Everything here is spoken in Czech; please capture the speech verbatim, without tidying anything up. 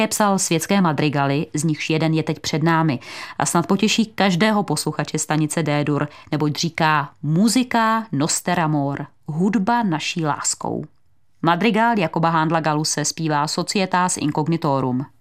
Psal světské madrigaly, z nichž jeden je teď před námi a snad potěší každého posluchače stanice D-dur, neboť říká Musica noster amor, hudba naší láskou. Madrigál Jakoba Handla Galluse zpívá Societas incognitorum.